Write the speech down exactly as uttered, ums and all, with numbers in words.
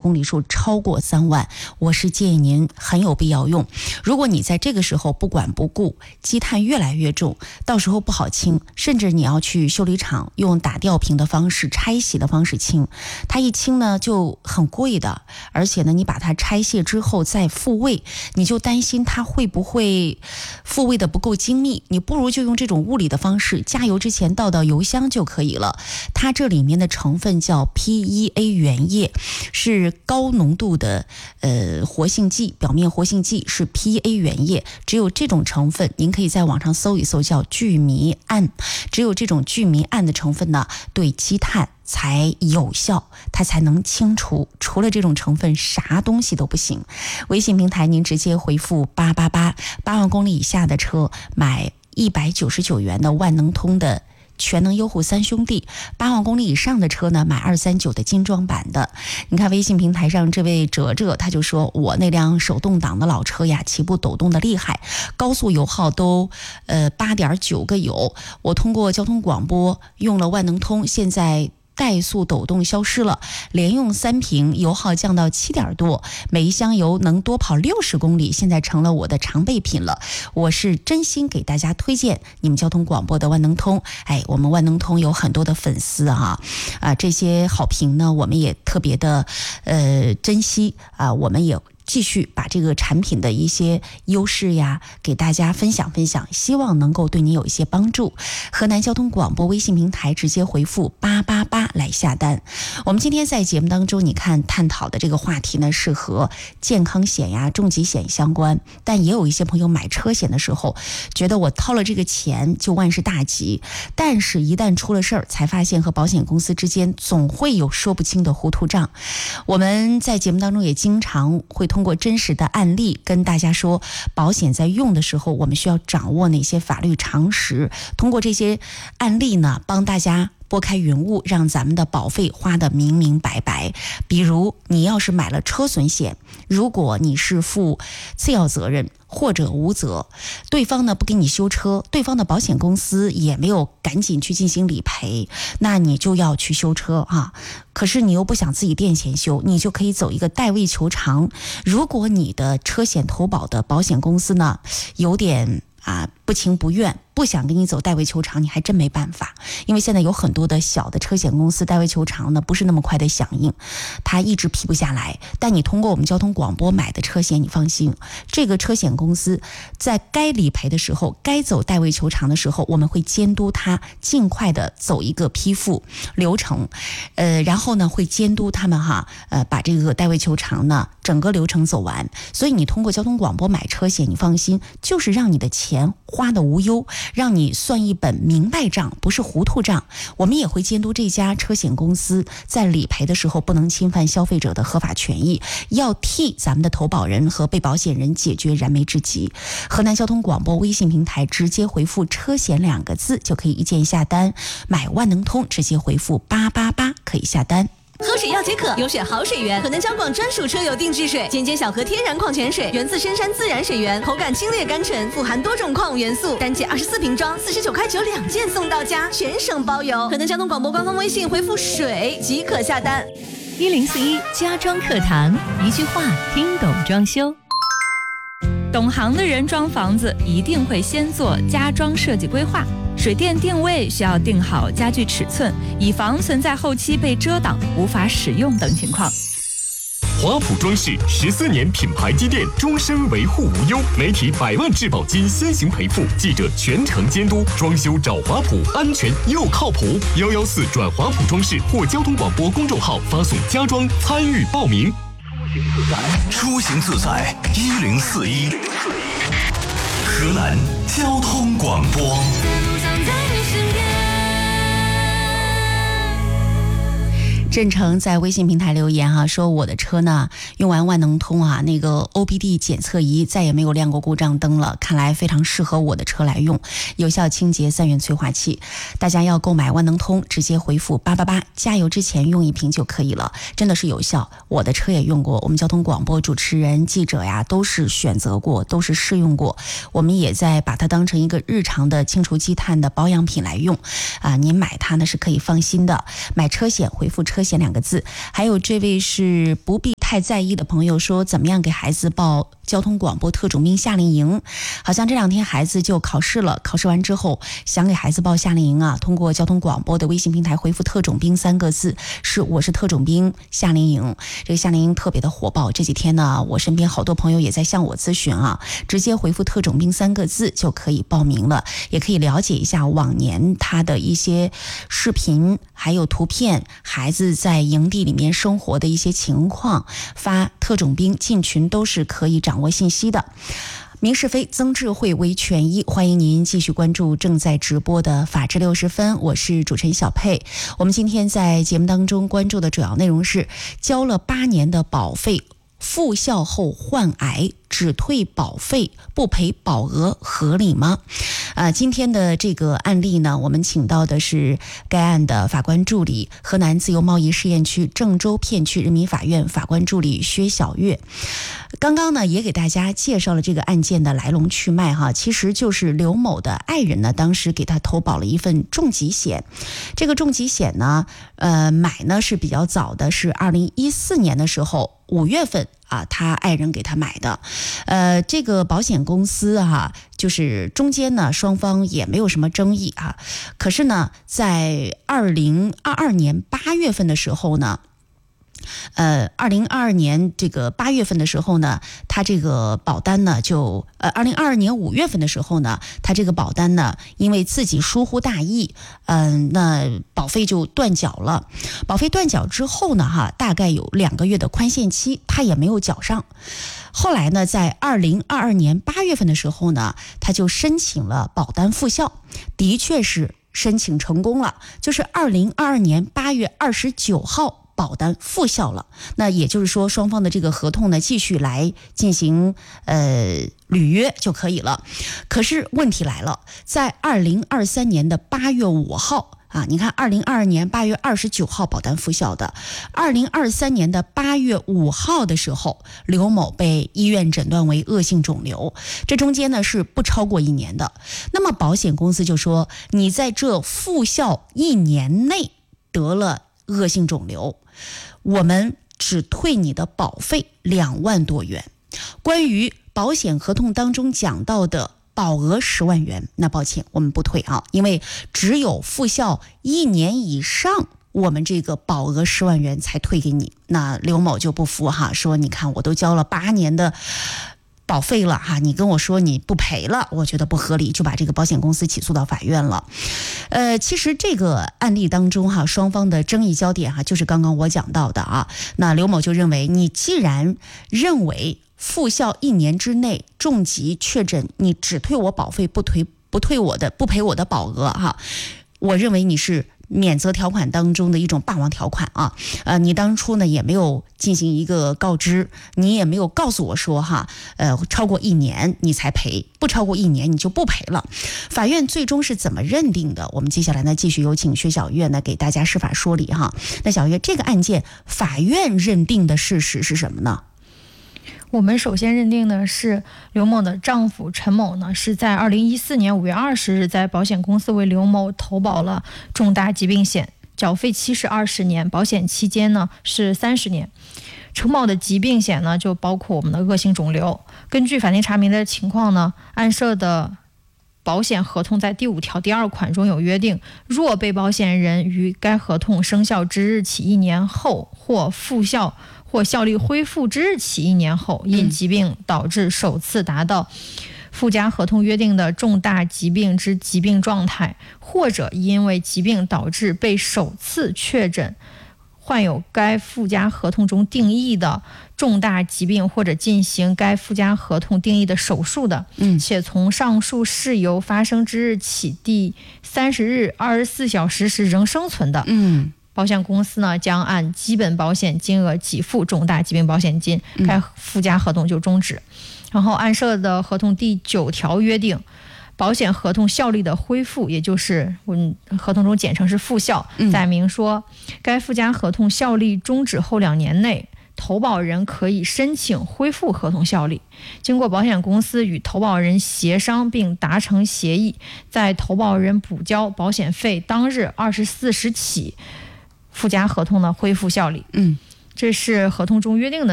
公里数超过三万，我是建议您很有必要用。如果你在这个时候不管不顾，积碳越来越重，到时候不好清，甚至你要去修理厂用打吊瓶的方式、拆洗的方式清，它一清呢就很贵的，而且呢你把它拆卸之后再复位，你就担心它会不会复位的不够精密，你不如就用这种物理的方式，加油之前倒到油箱就可以了。它这里面的成分叫 P E A 原液，是高浓度的呃活性剂，表面活性剂是 P E A 原液，只有这种成分，您可以在网上搜一搜，叫聚醚胺。只有这种聚醚胺的成分呢，对积碳才有效，它才能清除，除了这种成分啥东西都不行。微信平台您直接回复八八八，八万公里以下的车买一百九十九元的万能通的全能优护三兄弟，八万公里以上的车呢买二三九的精装版的。你看微信平台上这位哲哲他就说，我那辆手动挡的老车呀，起步抖动的厉害，高速油耗都呃八点九个油，我通过交通广播用了万能通，现在怠速抖动消失了，连用三瓶，油耗降到七点多，每一箱油能多跑六十公里，现在成了我的常备品了。我是真心给大家推荐你们交通广播的万能通。哎，我们万能通有很多的粉丝啊，啊，这些好评呢，我们也特别的呃珍惜啊，我们也继续把这个产品的一些优势呀给大家分享分享，希望能够对您有一些帮助。河南交通广播微信平台直接回复八八八来下单。我们今天在节目当中，你看探讨的这个话题呢，是和健康险呀、重疾险相关，但也有一些朋友买车险的时候，觉得我掏了这个钱就万事大吉，但是一旦出了事儿，才发现和保险公司之间总会有说不清的糊涂账。我们在节目当中也经常会通过真实的案例跟大家说，保险在用的时候我们需要掌握哪些法律常识，通过这些案例呢，帮大家拨开云雾，让咱们的保费花得明明白白。比如你要是买了车损险，如果你是负次要责任或者无责，对方呢不给你修车，对方的保险公司也没有赶紧去进行理赔，那你就要去修车啊。可是你又不想自己垫钱修，你就可以走一个代位求偿。如果你的车险投保的保险公司呢有点啊不情不愿，不想跟你走代位求偿，你还真没办法。因为现在有很多的小的车险公司代位求偿呢不是那么快的响应，它一直批不下来。但你通过我们交通广播买的车险，你放心，这个车险公司在该理赔的时候，该走代位求偿的时候，我们会监督他尽快的走一个批复流程，呃，然后呢会监督他们哈，呃，把这个代位求偿呢整个流程走完。所以你通过交通广播买车险，你放心，就是让你的钱花的无忧，让你算一本明白账，不是糊涂账。我们也会监督这家车险公司在理赔的时候不能侵犯消费者的合法权益，要替咱们的投保人和被保险人解决燃眉之急。河南交通广播微信平台直接回复车险两个字就可以一键下单，买万能通直接回复八八八可以下单。 喝水要解渴，有选好水源，河南交广专属车友定制水，间接小河天然矿泉水，源自深山自然水源，口感清冽甘醇，富含多种矿物元素，单件二十四瓶装，四十九块九两件送到家，全省包邮。河南交通广播官方微信回复水即可下单。 一零四一家装课堂，一句话听懂装修。懂行的人装房子一定会先做家装设计规划，水电定位需要定好家具尺寸，以防存在后期被遮挡无法使用等情况。 华普装饰十四年品牌积淀，终身维护无忧，媒体百万质保金先行赔付，记者全程监督，装修找华普，安全又靠谱。幺幺四转华普装饰或交通广播公众号发送家装参与报名。 出行自在一零四一，河南交通广播。 郑成在微信平台留言哈、啊，说我的车呢用完万能通啊，那个 O B D 检测仪再也没有亮过故障灯了，看来非常适合我的车来用，有效清洁三元催化器。大家要购买万能通，直接回复八八八，加油之前用一瓶就可以了，真的是有效。我的车也用过，我们交通广播主持人、记者呀都是选择过，都是试用过，我们也在把它当成一个日常的清除积碳的保养品来用啊。您买它呢是可以放心的，买车险回复车险两个字。还有这位是不必太太在意的朋友说，怎么样给孩子报交通广播特种兵夏令营？好像这两天孩子就考试了，考试完之后想给孩子报夏令营啊，通过交通广播的微信平台回复特种兵三个字，是我是特种兵夏令营。这个夏令营特别的火爆，这几天呢，我身边好多朋友也在向我咨询啊，直接回复特种兵三个字就可以报名了，也可以了解一下往年他的一些视频还有图片，孩子在营地里面生活的一些情况，发特种兵进群都是可以掌握信息的。明是非，曾智慧为权益，欢迎您继续关注正在直播的法治六十分，我是主持人小佩。我们今天在节目当中关注的主要内容是，交了八年的保费复效后患癌，只退保费不赔保额合理吗？啊，今天的这个案例呢，我们请到的是该案的法官助理，河南自由贸易试验区郑州片区人民法院法官助理薛晓月。刚刚呢，也给大家介绍了这个案件的来龙去脉哈，其实就是刘某的爱人呢，当时给他投保了一份重疾险。这个重疾险呢，呃，买呢是比较早的，是二零一四年的时候五月份啊，他爱人给他买的。呃，这个保险公司啊，就是中间呢双方也没有什么争议啊。可是呢，在二零二二年八月份的时候呢。呃，二零二二年这个八月份的时候呢，他这个保单呢就呃，二零二二年五月份的时候呢，他这个保单呢，因为自己疏忽大意，嗯、呃，那保费就断缴了。保费断缴之后呢，哈，大概有两个月的宽限期，他也没有缴上。后来呢，在二零二二年八月份的时候呢，他就申请了保单复效，的确是申请成功了，就是二零二二年八月二十九号。保单复效了，那也就是说双方的这个合同呢继续来进行呃履约就可以了。可是问题来了，在二零二三年的八月五号啊，你看二零二二年八月二十九号保单复效的，二零二三年的八月五号的时候，刘某被医院诊断为恶性肿瘤，这中间呢是不超过一年的。那么保险公司就说，你在这复效一年内得了恶性肿瘤，我们只退你的保费两万多元。关于保险合同当中讲到的保额十万元，那抱歉，我们不退啊，因为只有复效一年以上，我们这个保额十万元才退给你。那刘某就不服哈，说你看我都交了八年的保费了哈，你跟我说你不赔了，我觉得不合理，就把这个保险公司起诉到法院了。呃，其实这个案例当中哈，双方的争议焦点哈，就是刚刚我讲到的啊。那刘某就认为，你既然认为复效一年之内重疾确诊，你只退我保费，不退不退我的不赔我的保额哈，我认为你是免责条款当中的一种霸王条款啊，呃，你当初呢也没有进行一个告知，你也没有告诉我说哈，呃，超过一年你才赔，不超过一年你就不赔了。法院最终是怎么认定的？我们接下来呢继续有请薛晓月呢给大家释法说理哈。那晓月，这个案件法院认定的事实是什么呢？ 我们首先认定的是刘某的丈夫陈某呢，是在二零一四年五月二十日在保险公司为刘某投保了重大疾病险，缴费期是二十年，保险期间呢是三十年。承保的疾病险呢就包括我们的恶性肿瘤。根据法庭查明的情况呢，案涉的保险合同在第五条第二款中有约定，若被保险人于该合同生效之日起一年后或复效或效力恢复之日起一年后，因疾病导致首次达到附加合同约定的重大疾病之疾病状态，或者因为疾病导致被首次确诊患有该附加合同中定义的重大疾病，或者进行该附加合同定义的手术的，嗯，且从上述事由发生之日起第三十日二十四小时时仍生存的，嗯。保险公司呢将按基本保险金额给付重大疾病保险金，该附加合同就终止。然后案涉的合同第九条约定，保险合同效力的恢复，也就是嗯合同中简称是复效，载明说该附加合同效力终止后两年内，投保人可以申请恢复合同效力。经过保险公司与投保人协商并达成协议，在投保人补交保险费当日二十四时起，附加合同呢恢复效力。嗯，这是合同中约定的